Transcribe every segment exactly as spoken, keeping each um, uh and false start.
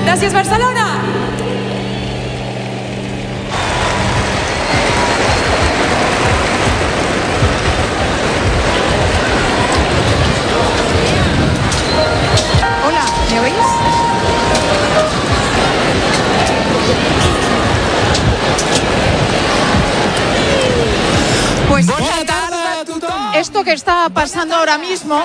Gracias, Barcelona. Hola, ¿me oís? Pues esto que está pasando ahora mismo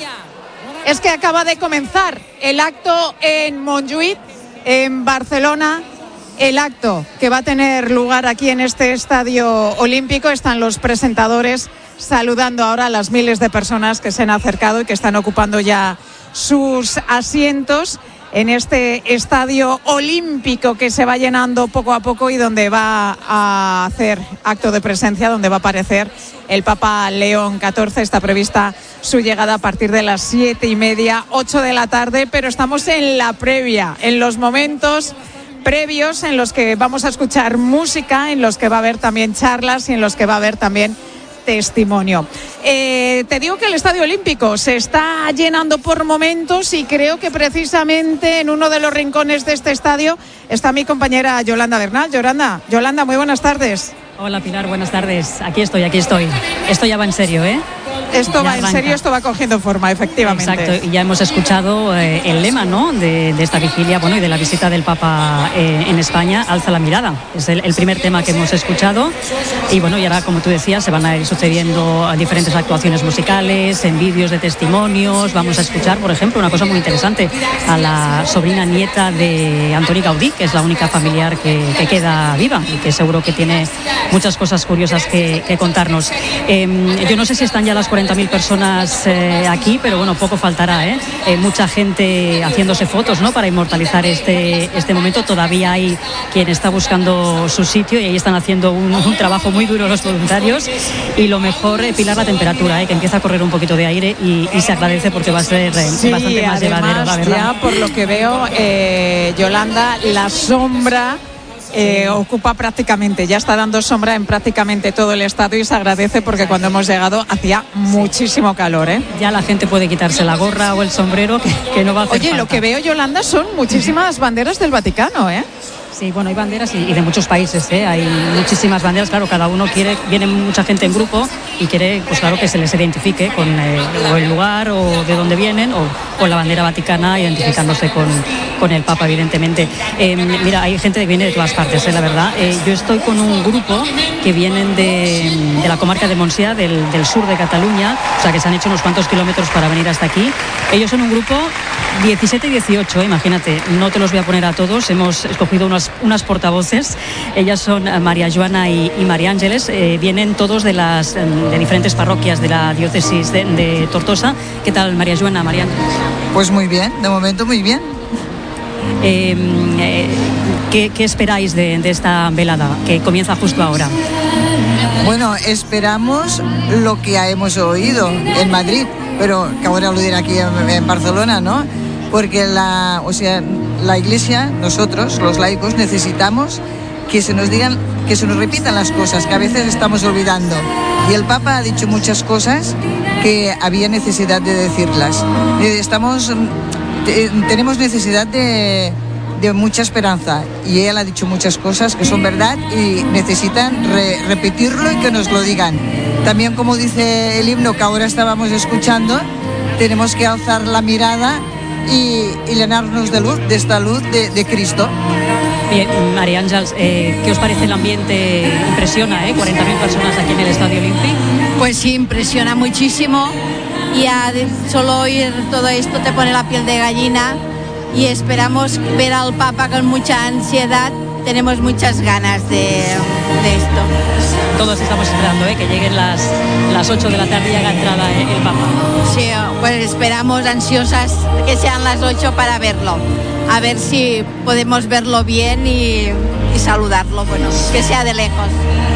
es que acaba de comenzar el acto en Montjuïc, en Barcelona. El acto que va a tener lugar aquí en este estadio olímpico. Están los presentadores saludando ahora a las miles de personas que se han acercado y que están ocupando ya sus asientos en este estadio olímpico que se va llenando poco a poco y donde va a hacer acto de presencia, donde va a aparecer el Papa León catorce. Está prevista su llegada a partir de las siete y media, ocho de la tarde, pero estamos en la previa, en los momentos previos en los que vamos a escuchar música, en los que va a haber también charlas y en los que va a haber también testimonio. Eh, te digo que el Estadio Olímpico se está llenando por momentos y creo que precisamente en uno de los rincones de este estadio está mi compañera Yolanda Bernal. Yolanda, Yolanda, muy buenas tardes. Hola Pilar, buenas tardes. Aquí estoy, aquí estoy. Esto ya va en serio, ¿eh? Esto ya va arranca. En serio, esto va cogiendo forma, efectivamente. Exacto, y ya hemos escuchado eh, el lema, ¿no?, de, de esta vigilia, bueno, y de la visita del Papa eh, en España, Alza la mirada. Es el, el primer tema que hemos escuchado. Y bueno, y ahora, como tú decías, se van a ir sucediendo diferentes actuaciones musicales, en vídeos de testimonios. Vamos a escuchar, por ejemplo, una cosa muy interesante, a la sobrina nieta de Antoni Gaudí, que es la única familiar que, que queda viva y que seguro que tiene muchas cosas curiosas que, que contarnos. Eh, yo no sé si están ya las cuarenta mil personas eh, aquí, pero bueno, poco faltará, ¿eh? Eh, mucha gente haciéndose fotos, ¿no?, para inmortalizar este, este momento. Todavía hay quien está buscando su sitio y ahí están haciendo un, un trabajo muy duro los voluntarios. Y lo mejor, eh, Pilar, la temperatura, ¿eh?, que empieza a correr un poquito de aire y, y se agradece porque va a ser eh, sí, bastante más llevadero, la verdad. Ya por lo que veo, eh, Yolanda, la sombra Eh, ocupa prácticamente, ya está dando sombra en prácticamente todo el estadio y se agradece porque cuando hemos llegado hacía muchísimo calor, ¿eh? Ya la gente puede quitarse la gorra o el sombrero, que, que no va a hacer Oye, falta. lo que veo, Yolanda, son muchísimas banderas del Vaticano, ¿eh? Sí, bueno, hay banderas y, y de muchos países, ¿eh? Hay muchísimas banderas, claro, cada uno quiere, viene mucha gente en grupo y quiere, pues claro, que se les identifique con eh, o el lugar o de dónde vienen o con la bandera vaticana, identificándose con, con el Papa, evidentemente. Eh, mira, hay gente que viene de todas partes, ¿eh? La verdad. Eh, yo estoy con un grupo que vienen de, de la comarca de Montsià, del, del sur de Cataluña, o sea que se han hecho unos cuantos kilómetros para venir hasta aquí. Ellos son un grupo diecisiete y dieciocho, ¿eh? Imagínate, no te los voy a poner a todos, hemos escogido unas unas portavoces. Ellas son María Joana y, y María Ángeles. Eh, vienen todos de las de diferentes parroquias de la diócesis de, de Tortosa. ¿Qué tal, María Joana, María Ángeles? Pues muy bien, de momento muy bien. Eh, eh, ¿qué, ¿Qué esperáis de, de esta velada que comienza justo ahora? Bueno, esperamos lo que hemos oído en Madrid, pero que ahora lo diré aquí en, en Barcelona, ¿no? Porque la, o sea, la Iglesia, nosotros, los laicos, necesitamos que se nos digan, que se nos repitan las cosas que a veces estamos olvidando. Y el Papa ha dicho muchas cosas que había necesidad de decirlas. Estamos, tenemos necesidad de, de mucha esperanza y él ha dicho muchas cosas que son verdad y necesitan re, repetirlo y que nos lo digan. También, como dice el himno que ahora estábamos escuchando, tenemos que alzar la mirada y, y llenarnos de luz, de esta luz de, de Cristo. Bien, María Ángeles, eh, ¿qué os parece el ambiente? Impresiona, ¿eh? cuarenta mil personas aquí en el Estadio Olímpico. Pues sí, impresiona muchísimo. Y a solo oír todo esto te pone la piel de gallina y esperamos ver al Papa con mucha ansiedad. Tenemos muchas ganas de, de esto. Todos estamos esperando, ¿eh?, que lleguen las, las ocho de la tarde y haga entrada eh, el Papa. Sí, pues esperamos ansiosas que sean las ocho para verlo. A ver si podemos verlo bien y, y saludarlo, bueno, que sea de lejos.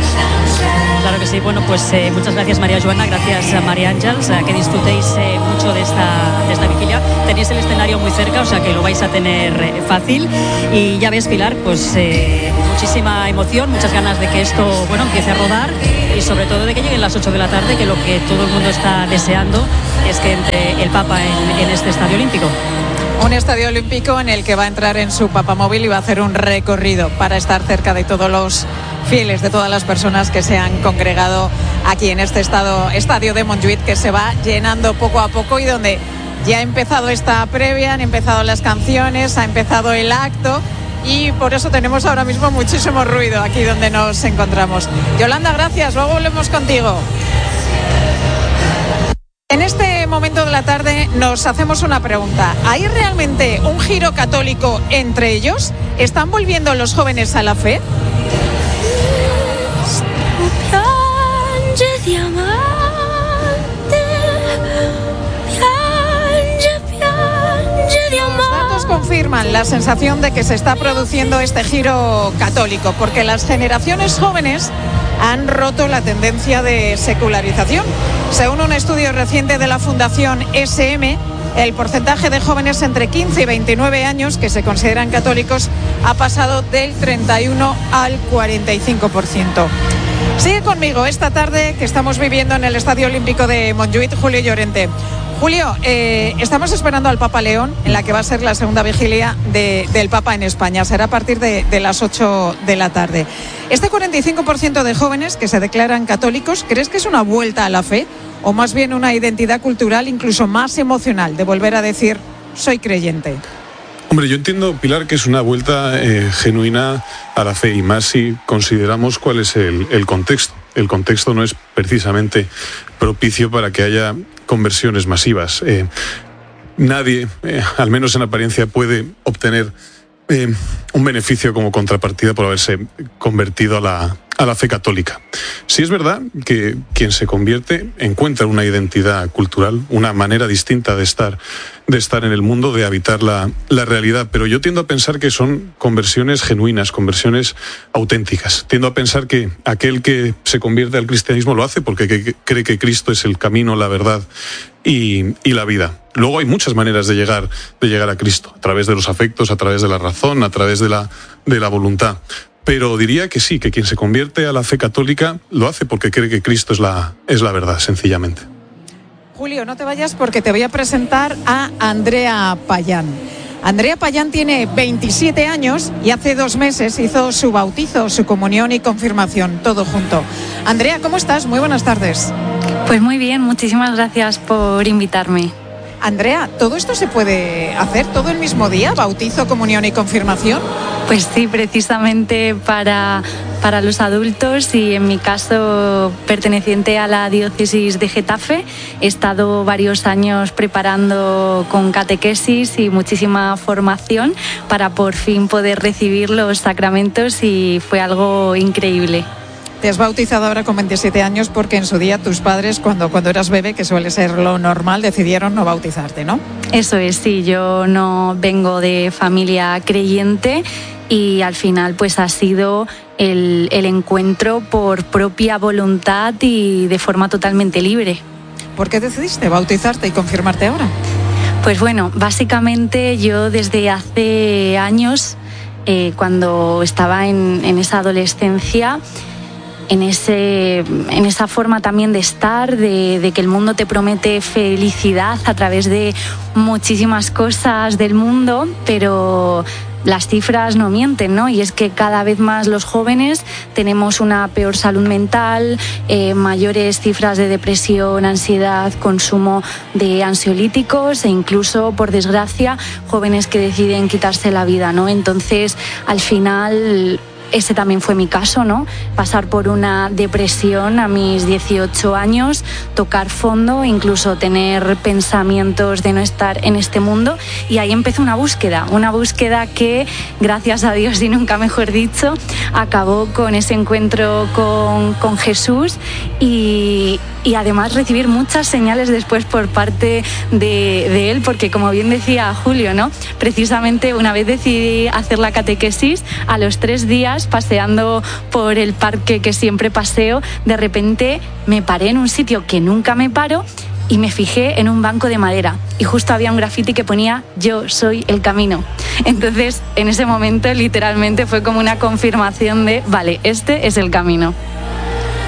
Claro que sí. Bueno, pues eh, muchas gracias, María Joana, gracias a María Ángeles, a que disfrutéis eh, mucho de esta, de esta vigilia. Tenéis el escenario muy cerca, o sea que lo vais a tener eh, fácil. Y ya ves, Pilar, pues eh, muchísima emoción, muchas ganas de que esto, bueno, empiece a rodar y sobre todo de que lleguen las ocho de la tarde, que lo que todo el mundo está deseando es que entre el Papa en, en este Estadio Olímpico. Un estadio olímpico en el que va a entrar en su papamóvil y va a hacer un recorrido para estar cerca de todos los fieles, de todas las personas que se han congregado aquí en este estado, estadio de Montjuïc, que se va llenando poco a poco y donde ya ha empezado esta previa, han empezado las canciones, ha empezado el acto y por eso tenemos ahora mismo muchísimo ruido aquí donde nos encontramos. Yolanda, gracias, luego volvemos contigo. En este momento de la tarde nos hacemos una pregunta. ¿Hay realmente un giro católico entre ellos? ¿Están volviendo los jóvenes a la fe? Los datos confirman la sensación de que se está produciendo este giro católico, porque las generaciones jóvenes han roto la tendencia de secularización. Según un estudio reciente de la Fundación S M, el porcentaje de jóvenes entre quince y veintinueve años que se consideran católicos ha pasado del treinta y uno al cuarenta y cinco por ciento. Sigue conmigo esta tarde que estamos viviendo en el Estadio Olímpico de Montjuïc, Julio Llorente. Julio, eh, estamos esperando al Papa León en la que va a ser la segunda vigilia de, del Papa en España. Será a partir de, de las ocho de la tarde. Este cuarenta y cinco por ciento de jóvenes que se declaran católicos, ¿crees que es una vuelta a la fe o más bien una identidad cultural incluso más emocional de volver a decir soy creyente? Hombre, yo entiendo, Pilar, que es una vuelta eh, genuina a la fe y más si consideramos cuál es el, el contexto. El contexto no es precisamente propicio para que haya conversiones masivas. Eh, nadie, eh, al menos en apariencia, puede obtener eh, un beneficio como contrapartida por haberse convertido a la, a la fe católica. Sí es verdad que quien se convierte encuentra una identidad cultural, una manera distinta de estar, de estar en el mundo, de habitar la, la realidad, pero yo tiendo a pensar que son conversiones genuinas, conversiones auténticas. Tiendo a pensar que aquel que se convierte al cristianismo lo hace porque que, que cree que Cristo es el camino, la verdad y, y la vida. Luego hay muchas maneras de llegar, de llegar a Cristo, a través de los afectos, a través de la razón, a través de la, de la voluntad. Pero diría que sí, que quien se convierte a la fe católica lo hace porque cree que Cristo es la, es la verdad, sencillamente. Julio, no te vayas porque te voy a presentar a Andrea Payán. Andrea Payán tiene veintisiete años y hace dos meses hizo su bautizo, su comunión y confirmación, todo junto. Andrea, ¿cómo estás? Muy buenas tardes. Pues muy bien, muchísimas gracias por invitarme. Andrea, ¿todo esto se puede hacer todo el mismo día? ¿Bautizo, comunión y confirmación? Pues sí, precisamente para, para los adultos y en mi caso perteneciente a la diócesis de Getafe. He estado varios años preparando con catequesis y muchísima formación para por fin poder recibir los sacramentos y fue algo increíble. Te has bautizado ahora con veintisiete años porque en su día tus padres, cuando, cuando eras bebé, que suele ser lo normal, decidieron no bautizarte, ¿no? Eso es, sí, yo no vengo de familia creyente y al final pues ha sido el, el encuentro por propia voluntad y de forma totalmente libre. ¿Por qué decidiste bautizarte y confirmarte ahora? Pues bueno, básicamente yo desde hace años, eh, cuando estaba en, en esa adolescencia, En, ese, en esa forma también de estar, de, de que el mundo te promete felicidad a través de muchísimas cosas del mundo, pero las cifras no mienten, ¿no? Y es que cada vez más los jóvenes tenemos una peor salud mental, eh, mayores cifras de depresión, ansiedad, consumo de ansiolíticos e incluso, por desgracia, jóvenes que deciden quitarse la vida, ¿no? Entonces, al final, ese también fue mi caso, ¿no? Pasar por una depresión a mis dieciocho años, tocar fondo, incluso tener pensamientos de no estar en este mundo. Y ahí empezó una búsqueda, una búsqueda que, gracias a Dios y nunca mejor dicho, acabó con ese encuentro con, con Jesús y, y además recibir muchas señales después por parte de, de él, porque como bien decía Julio, ¿no? Precisamente una vez decidí hacer la catequesis, a los tres días, paseando por el parque que siempre paseo, de repente me paré en un sitio que nunca me paro y me fijé en un banco de madera y justo había un grafiti que ponía "Yo soy el camino". Entonces, en ese momento, literalmente fue como una confirmación de, vale, este es el camino.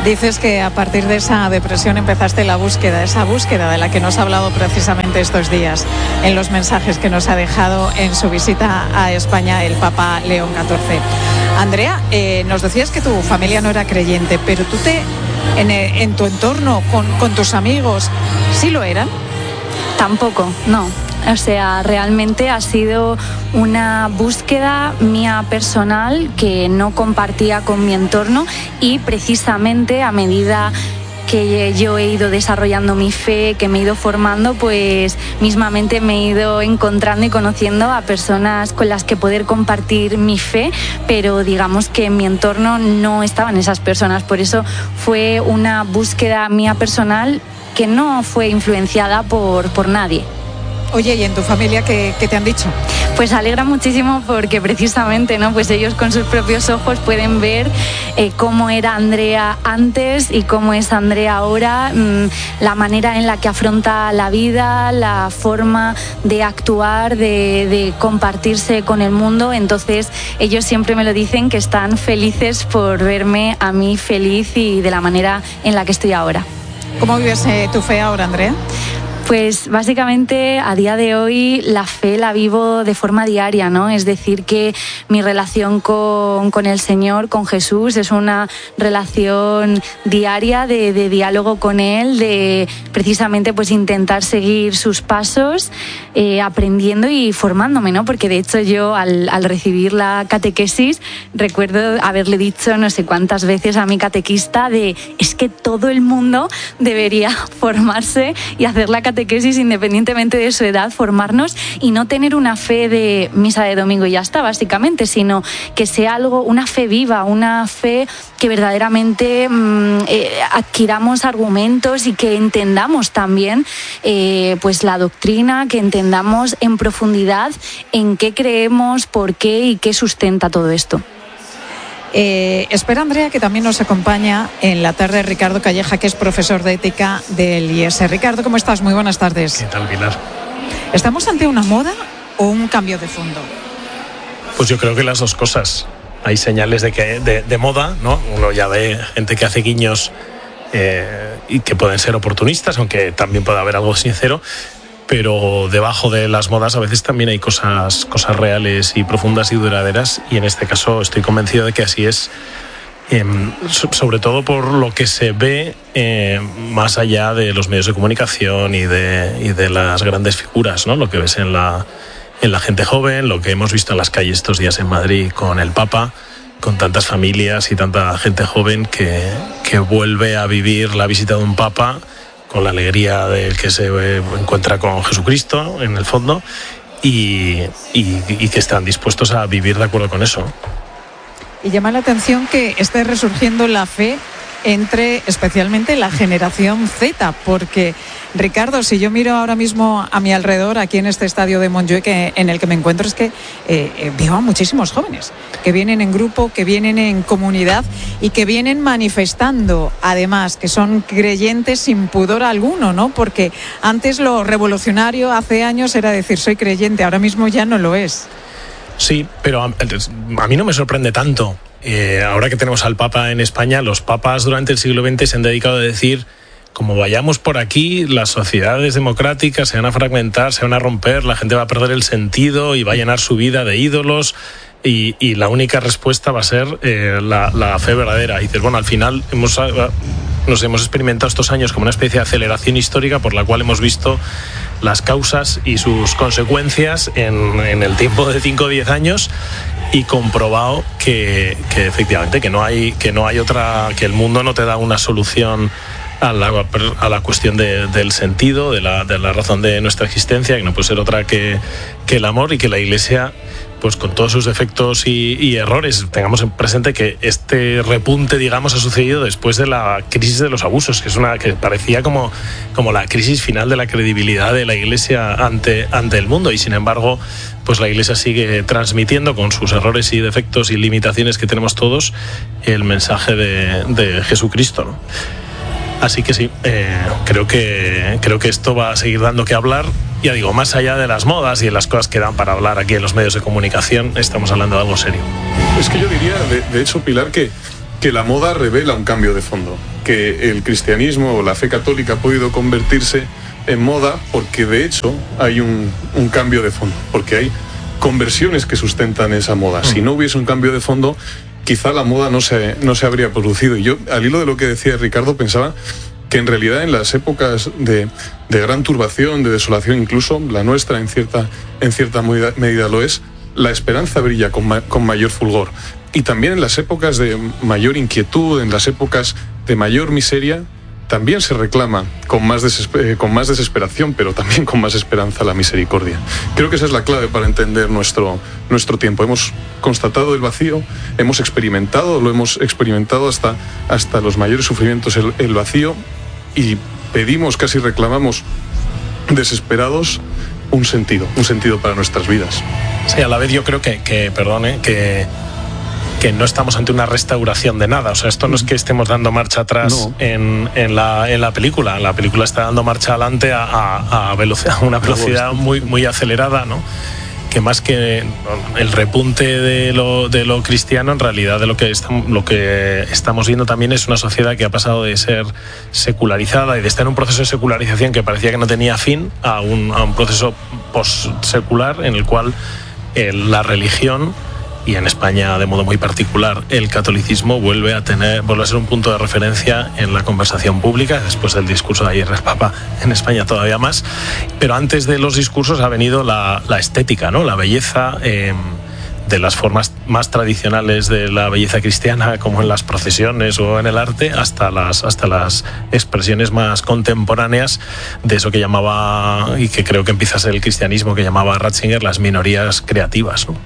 Dices que a partir de esa depresión empezaste la búsqueda, esa búsqueda de la que nos ha hablado precisamente estos días en los mensajes que nos ha dejado en su visita a España el Papa León catorce. Andrea, eh, nos decías que tu familia no era creyente, pero tú te, en, en tu entorno, con, con tus amigos, ¿sí lo eran? Tampoco, no. O sea, realmente ha sido una búsqueda mía personal que no compartía con mi entorno, y precisamente a medida que yo he ido desarrollando mi fe, que me he ido formando, pues mismamente me he ido encontrando y conociendo a personas con las que poder compartir mi fe, pero digamos que en mi entorno no estaban esas personas. Por eso fue una búsqueda mía personal que no fue influenciada por, por nadie. Oye, ¿y en tu familia qué, qué te han dicho? Pues alegra muchísimo, porque precisamente, ¿no?, pues ellos con sus propios ojos pueden ver eh, cómo era Andrea antes y cómo es Andrea ahora, mmm, la manera en la que afronta la vida, la forma de actuar, de, de compartirse con el mundo. Entonces ellos siempre me lo dicen, que están felices por verme a mí feliz y de la manera en la que estoy ahora. ¿Cómo vives eh, tu fe ahora, Andrea? Pues básicamente a día de hoy la fe la vivo de forma diaria, ¿no? Es decir, que mi relación con, con el Señor, con Jesús, es una relación diaria de, de diálogo con Él, de precisamente pues intentar seguir sus pasos, eh, aprendiendo y formándome, ¿no? Porque de hecho yo al, al recibir la catequesis recuerdo haberle dicho no sé cuántas veces a mi catequista de es que todo el mundo debería formarse y hacer la catequesis catequesis independientemente de su edad, formarnos y no tener una fe de misa de domingo y ya está, básicamente, sino que sea algo, una fe viva, una fe que verdaderamente mmm, eh, adquiramos argumentos y que entendamos también eh, pues la doctrina, que entendamos en profundidad en qué creemos, por qué y qué sustenta todo esto. Eh, espera, Andrea, que también nos acompaña en la tarde Ricardo Calleja, que es profesor de ética del I E S. Ricardo, ¿cómo estás? Muy buenas tardes. ¿Qué tal, Pilar? ¿Estamos ante una moda o un cambio de fondo? Pues yo creo que las dos cosas. Hay señales de, que, de, de moda, ¿no? Uno ya ve gente que hace guiños eh, y que pueden ser oportunistas, aunque también puede haber algo sincero. Pero debajo de las modas a veces también hay cosas, cosas reales y profundas y duraderas, y en este caso estoy convencido de que así es, eh, sobre todo por lo que se ve eh, más allá de los medios de comunicación y de, y de las grandes figuras, ¿no? Lo que ves en la, en la gente joven, lo que hemos visto en las calles estos días en Madrid con el Papa, con tantas familias y tanta gente joven que, que vuelve a vivir la visita de un Papa con la alegría del que se encuentra con Jesucristo en el fondo, y, y, y que están dispuestos a vivir de acuerdo con eso. Y llama la atención que esté resurgiendo la fe entre especialmente la generación Z, porque Ricardo, si yo miro ahora mismo a mi alrededor, aquí en este estadio de Montjuic en el que me encuentro, es que eh, veo a muchísimos jóvenes que vienen en grupo, que vienen en comunidad y que vienen manifestando, además, que son creyentes sin pudor alguno, ¿no? Porque antes lo revolucionario hace años era decir soy creyente, ahora mismo ya no lo es. Sí, pero a, a mí no me sorprende tanto. Eh, ahora que tenemos al Papa en España, los papas durante el siglo veinte se han dedicado a decir, como vayamos por aquí, las sociedades democráticas se van a fragmentar, se van a romper, la gente va a perder el sentido y va a llenar su vida de ídolos, y, y la única respuesta va a ser eh, la, la fe verdadera. Y dices, bueno, al final hemos, nos hemos experimentado estos años como una especie de aceleración histórica por la cual hemos visto las causas y sus consecuencias en, en el tiempo de cinco o diez años, y comprobado que, que efectivamente que no hay que no hay otra, que el mundo no te da una solución a la, a la cuestión de, del sentido, de la, de la razón de nuestra existencia, que no puede ser otra que, que el amor, y que la Iglesia, pues con todos sus defectos y, y errores, tengamos en presente que este repunte, digamos, ha sucedido después de la crisis de los abusos, que es una que parecía como, como la crisis final de la credibilidad de la Iglesia ante, ante el mundo, y sin embargo, pues la Iglesia sigue transmitiendo con sus errores y defectos y limitaciones que tenemos todos el mensaje de, de Jesucristo, ¿no? Así que sí, eh, creo que creo que esto va a seguir dando que hablar. Ya digo, más allá de las modas y de las cosas que dan para hablar aquí en los medios de comunicación, estamos hablando de algo serio. Es que yo diría, de, de hecho, Pilar, que, que la moda revela un cambio de fondo. que el cristianismo o la fe católica ha podido convertirse en moda porque de hecho hay un, un cambio de fondo, porque hay conversiones que sustentan esa moda. Mm. Si no hubiese un cambio de fondo, quizá la moda no se, no se habría producido. Y yo, al hilo de lo que decía Ricardo, pensaba que en realidad en las épocas de, de gran turbación, de desolación, incluso la nuestra en cierta, en cierta medida, medida lo es, la esperanza brilla con, ma, con mayor fulgor. Y también en las épocas de mayor inquietud, en las épocas de mayor miseria, también se reclama con más, desesper- con más desesperación, pero también con más esperanza, la misericordia. Creo que esa es la clave para entender nuestro, nuestro tiempo. Hemos constatado el vacío, hemos experimentado, lo hemos experimentado hasta, hasta los mayores sufrimientos, el, el vacío, y pedimos, casi reclamamos, desesperados, un sentido, un sentido para nuestras vidas. Sí, a la vez yo creo que, que perdone, que... que no estamos ante una restauración de nada. O sea, esto no es que estemos dando marcha atrás no. en, en, la, en la película. La película está dando marcha adelante a, a, a, velocidad, a una velocidad muy, muy acelerada, ¿no? Que más que el repunte de lo, de lo cristiano, en realidad de lo que, estamos, lo que estamos viendo también es una sociedad que ha pasado de ser secularizada y de estar en un proceso de secularización que parecía que no tenía fin a un, a un proceso post-secular en el cual eh, la religión, y en España de modo muy particular el catolicismo, vuelve a tener vuelve a ser un punto de referencia en la conversación pública, después del discurso de ayer del Papa, en España todavía más, pero antes de los discursos ha venido la, la estética, ¿no? La belleza, eh, de las formas más tradicionales de la belleza cristiana, como en las procesiones o en el arte, hasta las, hasta las expresiones más contemporáneas de eso que llamaba, y que creo que empieza a ser el cristianismo, que llamaba Ratzinger, las minorías creativas, ¿no?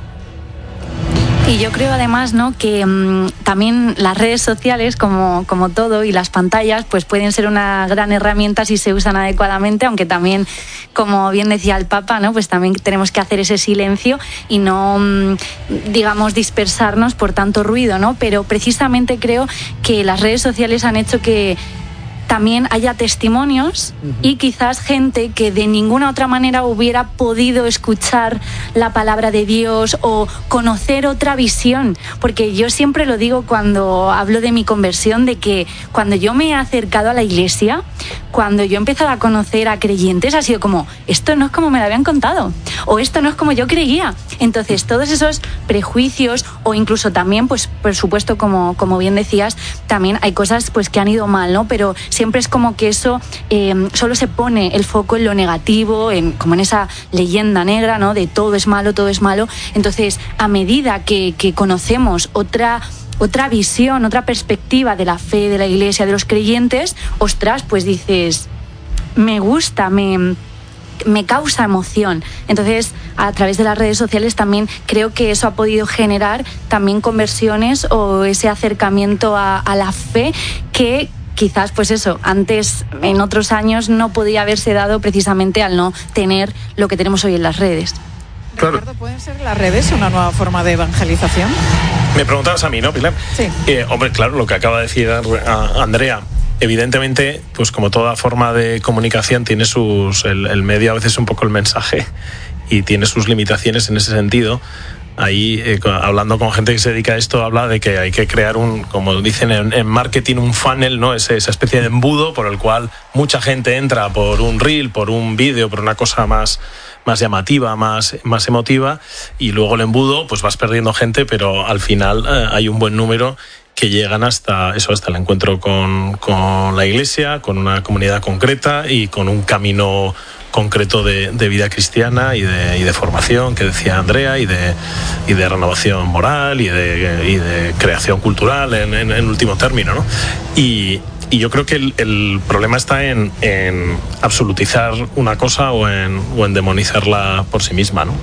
Y yo creo además, ¿no?, que mmm, también las redes sociales, como, como todo, y las pantallas, pues pueden ser una gran herramienta si se usan adecuadamente, aunque también, como bien decía el Papa, ¿no?, pues también tenemos que hacer ese silencio y no, mmm, digamos, dispersarnos por tanto ruido, ¿no? Pero precisamente creo que las redes sociales han hecho que también haya testimonios y quizás gente que de ninguna otra manera hubiera podido escuchar la palabra de Dios o conocer otra visión, porque yo siempre lo digo cuando hablo de mi conversión, de que cuando yo me he acercado a la iglesia, cuando yo he empezado a conocer a creyentes, ha sido como, esto no es como me lo habían contado, o esto no es como yo creía. Entonces todos esos prejuicios, o incluso también, pues por supuesto, como, como bien decías, también hay cosas pues que han ido mal, ¿no? Pero siempre es como que eso eh, solo se pone el foco en lo negativo, en, como en esa leyenda negra, ¿no?, de todo es malo, todo es malo. Entonces, a medida que, que conocemos otra otra visión, otra perspectiva de la fe, de la iglesia, de los creyentes, ostras, pues dices, me gusta, me, me causa emoción. Entonces, a través de las redes sociales también creo que eso ha podido generar también conversiones o ese acercamiento a, a la fe que quizás, pues eso, antes, en otros años, no podía haberse dado precisamente al no tener lo que tenemos hoy en las redes. Claro. Ricardo, ¿pueden ser las redes una nueva forma de evangelización? Me preguntabas a mí, ¿no, Pilar? Sí. Eh, hombre, claro, lo que acaba de decir Andrea. Evidentemente, pues como toda forma de comunicación tiene sus... El, el medio a veces es un poco el mensaje y tiene sus limitaciones en ese sentido. Ahí, eh, hablando con gente que se dedica a esto, habla de que hay que crear un, como dicen en, en marketing, un funnel, ¿no? Ese, esa especie de embudo por el cual mucha gente entra por un reel, por un vídeo, por una cosa más, más llamativa, más, más emotiva, y luego el embudo, pues vas perdiendo gente, pero al final eh, hay un buen número que llegan hasta eso, hasta el encuentro con, con la iglesia, con una comunidad concreta y con un camino concreto de, de vida cristiana y de, y de formación, que decía Andrea, y de, y de renovación moral y de, y de creación cultural en, en, en último término, ¿no? Y, y yo creo que el, el problema está en, en absolutizar una cosa o en, o en demonizarla por sí misma, ¿no?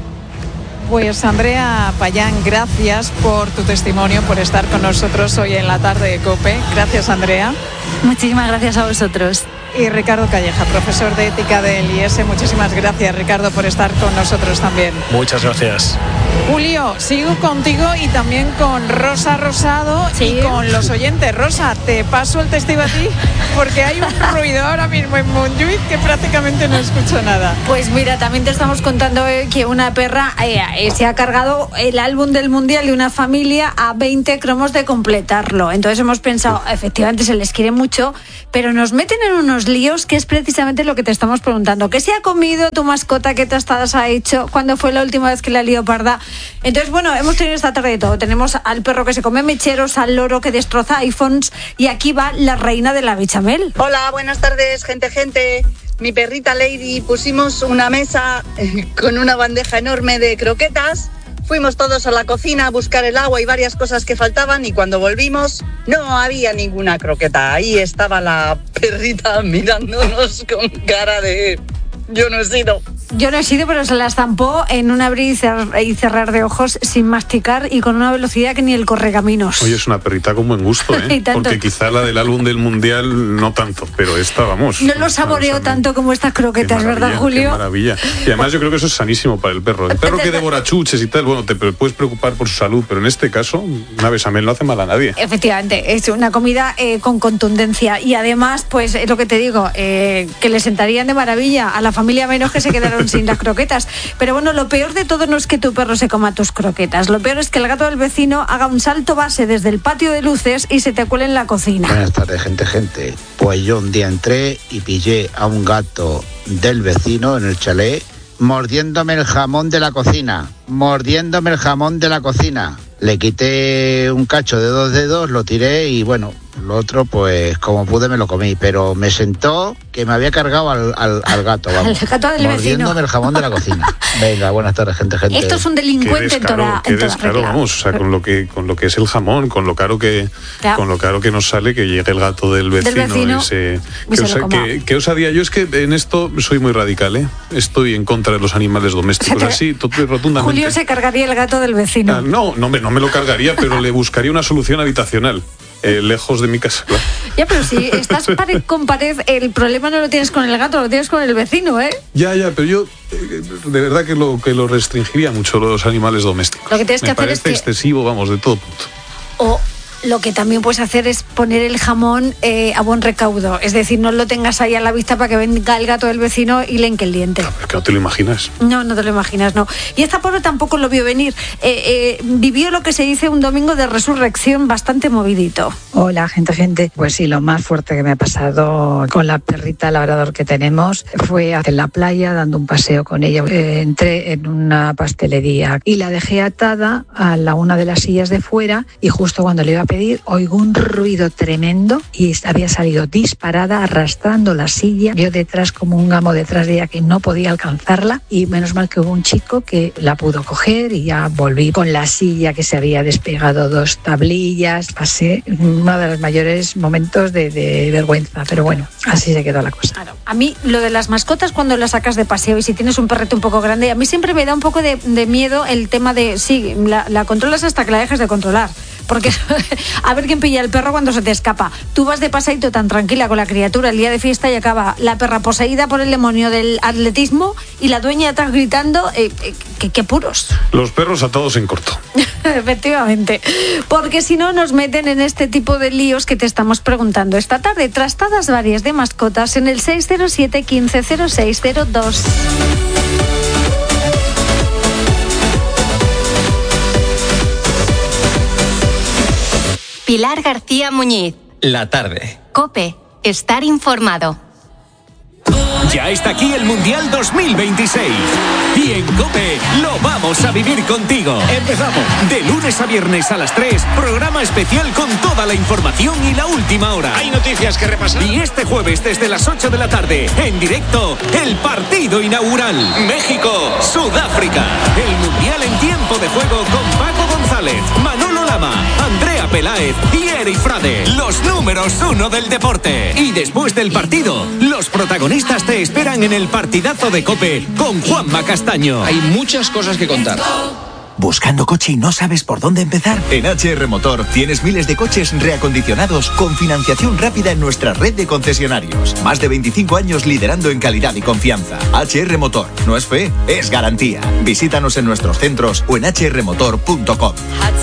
Pues Andrea Payán, gracias por tu testimonio, por estar con nosotros hoy en la tarde de COPE. Gracias, Andrea. Muchísimas gracias a vosotros. y Ricardo Calleja, profesor de ética del I E S. Muchísimas gracias, Ricardo, por estar con nosotros también. Muchas gracias. Julio, sigo contigo y también con Rosa Rosado sí. y con los oyentes. Rosa, te paso el testigo a ti porque hay un ruido ahora mismo en Montjuïc que prácticamente no escucho nada. Pues mira, también te estamos contando eh, que una perra eh, eh, se ha cargado el álbum del Mundial de una familia a veinte cromos de completarlo. Entonces hemos pensado, efectivamente se les quiere mucho, pero nos meten en unos líos que es precisamente lo que te estamos preguntando. ¿Qué se ha comido tu mascota? ¿Qué tostadas ha hecho? ¿Cuándo fue la última vez que la lió parda? Entonces, bueno, hemos tenido esta tarde de todo. Tenemos al perro que se come mecheros, al loro que destroza iPhones y aquí va la reina de la bechamel. Hola, buenas tardes, gente, gente. Mi perrita Lady pusimos una mesa con una bandeja enorme de croquetas. Fuimos todos a la cocina a buscar el agua y varias cosas que faltaban y cuando volvimos no había ninguna croqueta. Ahí estaba la perrita mirándonos con cara de... Yo no he sido. Yo no he sido, pero se la estampó en un abrir y cerrar de ojos sin masticar y con una velocidad que ni el correcaminos. Oye, es una perrita con buen gusto, ¿eh? Porque quizá la del álbum del Mundial no tanto, pero esta, vamos. No lo saboreó tanto como estas croquetas, ¿verdad, Julio? Qué maravilla. Y además yo creo que eso es sanísimo para el perro. El perro que devora chuches y tal, bueno, te puedes preocupar por su salud, pero en este caso, una bechamel no hace mal a nadie. Efectivamente, es una comida eh, con contundencia y además, pues es lo que te digo, eh, que le sentarían de maravilla a la familia menos que se quedaron sin las croquetas. Pero bueno, lo peor de todo no es que tu perro se coma tus croquetas. Lo peor es que el gato del vecino haga un salto base desde el patio de luces y se te cuele en la cocina. Buenas tardes, gente, gente. Pues yo un día entré y pillé a un gato del vecino en el chalet mordiéndome el jamón de la cocina. Mordiéndome el jamón de la cocina. Le quité un cacho de dos dedos, lo tiré y bueno, lo otro pues como pude me lo comí, pero me sentó que me había cargado al, al, al gato, vamos. Al gato del mordiéndome vecino. el jamón de la cocina. Venga, buenas tardes, gente, gente. Esto es un delincuente en toda, qué en toda descaro, regla. vamos, o sea, con lo que con lo que es el jamón, con lo caro que ya. con lo caro que nos sale que llegue el gato del vecino, del vecino y se, y que, se os, lo coma. que, que os haría yo es que en esto soy muy radical, ¿eh? Estoy en contra de los animales domésticos, así rotundamente. Julio se cargaría el gato del vecino. Ah, no, no, no me lo cargaría, pero le buscaría una solución habitacional. Eh, lejos de mi casa, claro. Ya, pero si estás pared con pared, el problema no lo tienes con el gato, lo tienes con el vecino, ¿eh? Ya, ya, pero yo eh, de verdad que lo que lo restringiría mucho los animales domésticos. Lo que tienes me que hacer parece es que... excesivo, vamos, de todo punto. O lo que también puedes hacer es poner el jamón eh, a buen recaudo. Es decir, no lo tengas ahí a la vista para que venga el gato del vecino y le enque el diente. Claro, es que no te lo imaginas. No, no te lo imaginas, no. Y esta pobre tampoco lo vio venir. Eh, eh, vivió lo que se dice un domingo de resurrección bastante movidito. Hola, gente, gente. Pues sí, lo más fuerte que me ha pasado con la perrita labrador que tenemos fue en la playa dando un paseo con ella. Eh, entré en una pastelería y la dejé atada a la una de las sillas de fuera y justo cuando le iba a pedir, oigo un ruido tremendo y había salido disparada arrastrando la silla. Yo detrás como un gamo detrás de ella que no podía alcanzarla y menos mal que hubo un chico que la pudo coger y ya volví con la silla que se había despegado dos tablillas. Pasé uno de los mayores momentos de, de vergüenza, pero bueno, así se quedó la cosa. Claro. A mí lo de las mascotas cuando las sacas de paseo y si tienes un perrete un poco grande, a mí siempre me da un poco de, de miedo el tema de, sí, la, la controlas hasta que la dejes de controlar. Porque a ver quién pilla el perro cuando se te escapa. Tú vas de paseíto tan tranquila con la criatura el día de fiesta y acaba la perra poseída por el demonio del atletismo y la dueña atrás gritando, eh, eh, que, que puros. Los perros atados en corto. Efectivamente. Porque si no nos meten en este tipo de líos que te estamos preguntando esta tarde. Trastadas varias de mascotas en el seis cero siete, quince, cero seis cero dos. Pilar García Muñiz. La tarde. COPE. Estar informado. Ya está aquí el Mundial dos mil veintiséis. Y en COPE lo vamos a vivir contigo. Empezamos. De lunes a viernes a las tres, programa especial con toda la información y la última hora. Hay noticias que repasar. Y este jueves desde las ocho de la tarde, en directo, el partido inaugural. México-Sudáfrica. El Mundial en tiempo de juego con Paco González, Manolo Lama, Andrea Peláez y Eri Frade. Los números uno del deporte. Y después del partido, los protagonistas te esperan en el partidazo de COPE con Juanma Castaño. Hay muchas cosas que contar. ¿Buscando coche y no sabes por dónde empezar? En H R Motor tienes miles de coches reacondicionados con financiación rápida en nuestra red de concesionarios. Más de veinticinco años liderando en calidad y confianza. H R Motor. No es fe, es garantía. Visítanos en nuestros centros o en h r motor punto com.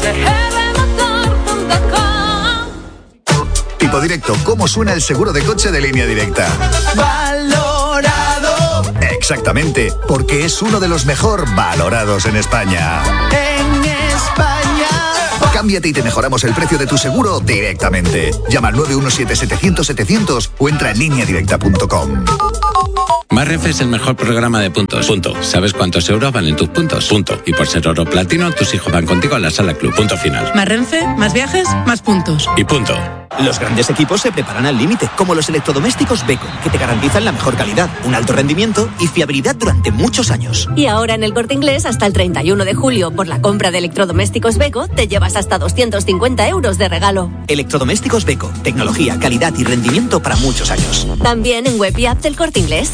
Tipo Directo, ¿cómo suena el seguro de coche de Línea Directa? Valorado. Exactamente, porque es uno de los mejor valorados en España. En España. Cámbiate y te mejoramos el precio de tu seguro directamente. Llama al nueve uno siete, setecientos, setecientos o entra en línea directa punto com. Más Renfe es el mejor programa de puntos. Punto. ¿Sabes cuántos euros valen tus puntos? Punto. Y por ser oro platino, tus hijos van contigo a la sala club. Punto final. Más Renfe, más viajes, más puntos. Y punto. Los grandes equipos se preparan al límite, como los electrodomésticos Beko, que te garantizan la mejor calidad, un alto rendimiento y fiabilidad durante muchos años. Y ahora en el Corte Inglés, hasta el treinta y uno de julio, por la compra de electrodomésticos Beko, te llevas hasta doscientos cincuenta euros de regalo. Electrodomésticos Beko, tecnología, calidad y rendimiento para muchos años. También en web y app del Corte Inglés.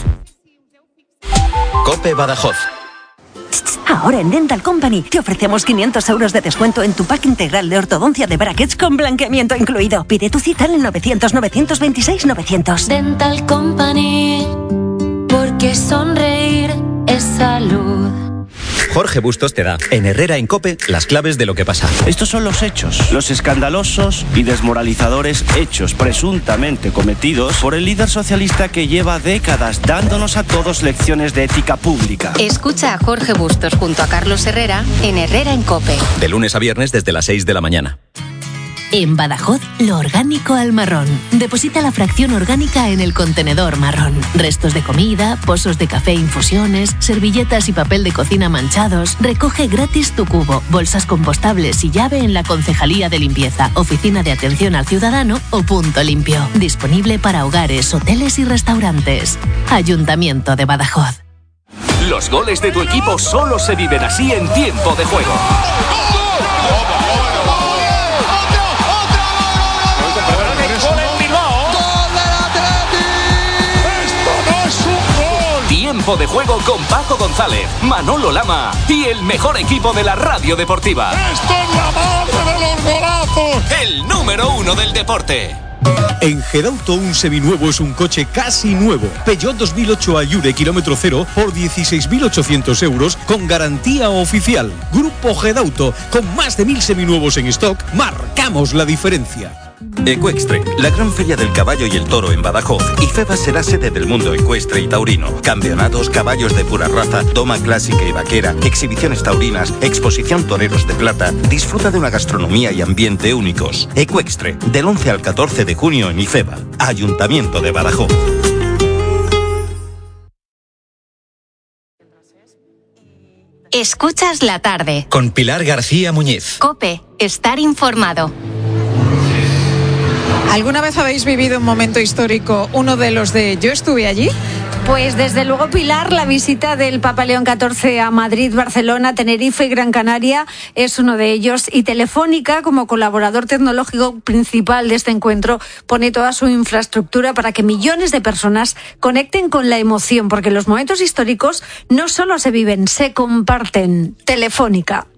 COPE Badajoz. Ahora en Dental Company te ofrecemos quinientos euros de descuento en tu pack integral de ortodoncia de brackets con blanqueamiento incluido. Pide tu cita en el novecientos, novecientos veintiséis, novecientos. Dental Company, porque sonreír es salud. Jorge Bustos te da, en Herrera en COPE, las claves de lo que pasa. Estos son los hechos, los escandalosos y desmoralizadores hechos presuntamente cometidos por el líder socialista que lleva décadas dándonos a todos lecciones de ética pública. Escucha a Jorge Bustos junto a Carlos Herrera en Herrera en COPE. De lunes a viernes desde las seis de la mañana. En Badajoz, lo orgánico al marrón. Deposita la fracción orgánica en el contenedor marrón. Restos de comida, pozos de café, infusiones, servilletas y papel de cocina manchados. Recoge gratis tu cubo, bolsas compostables y llave en la Concejalía de Limpieza, Oficina de Atención al Ciudadano o Punto Limpio. Disponible para hogares, hoteles y restaurantes. Ayuntamiento de Badajoz. Los goles de tu equipo solo se viven así en tiempo de juego. Tiempo de juego con Paco González, Manolo Lama y el mejor equipo de la radio deportiva. ¡Esto es la madre de los golazos! El número uno del deporte. En Gedauto un seminuevo es un coche casi nuevo. Peugeot dos mil ocho Allure kilómetro cero por dieciséis mil ochocientos euros con garantía oficial. Grupo Gedauto, con más de mil seminuevos en stock, marcamos la diferencia. Ecuestre, la gran feria del caballo y el toro en Badajoz. IFEBA será sede del mundo ecuestre y taurino. Campeonatos, caballos de pura raza, doma clásica y vaquera, exhibiciones taurinas, exposición toreros de plata. Disfruta de una gastronomía y ambiente únicos. Ecuestre, del once al catorce de junio en IFEBA. Ayuntamiento de Badajoz. Escuchas la tarde. Con Pilar García Muñiz. COPE, estar informado. ¿Alguna vez habéis vivido un momento histórico, uno de los de yo estuve allí? Pues desde luego, Pilar, la visita del Papa León catorce a Madrid, Barcelona, Tenerife y Gran Canaria es uno de ellos. Y Telefónica, como colaborador tecnológico principal de este encuentro, pone toda su infraestructura para que millones de personas conecten con la emoción, porque los momentos históricos no solo se viven, se comparten. Telefónica.